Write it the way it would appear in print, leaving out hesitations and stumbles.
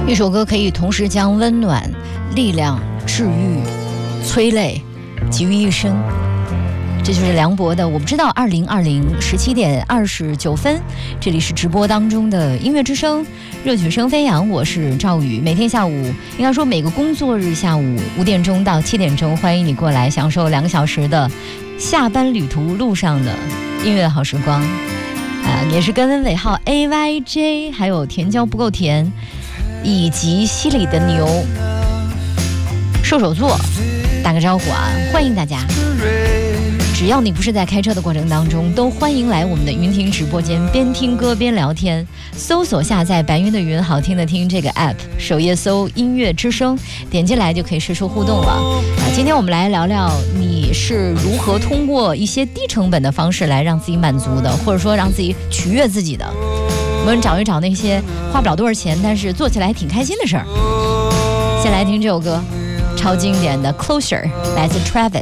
一首歌可以同时将温暖、力量、治愈、催泪集于一身。这就是梁博的我不知道。202017点29分，这里是直播当中的音乐之声，热曲声飞扬，我是赵宇。每天下午，应该说每个工作日下午5点钟到7点钟，欢迎你过来享受2个小时的下班旅途路上的音乐好时光。也是跟尾号 AYJ， 还有甜椒不够甜，以及犀利的牛射手座打个招呼啊，欢迎大家。只要你不是在开车的过程当中，都欢迎来我们的云听直播间，边听歌边聊天。搜索下载白云的云好听的听这个 app， 首页搜音乐之声，点进来就可以实时互动了。今天我们来聊聊你是如何通过一些低成本的方式来让自己满足的，或者说让自己取悦自己的。我们找一找那些花不了多少钱，但是做起来挺开心的事儿。先来听这首歌，超经典的 Closer， 来自 Travis。